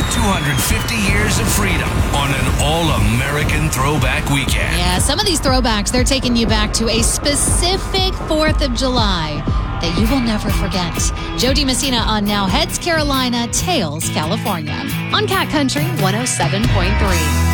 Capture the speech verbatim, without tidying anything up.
two hundred fifty years of freedom on an all-American throwback weekend. Yeah, some of these throwbacks, they're taking you back to a specific fourth of July that you will never forget. Joe DiMessina on Now Heads Carolina, Tails California. On Cat Country one oh seven point three.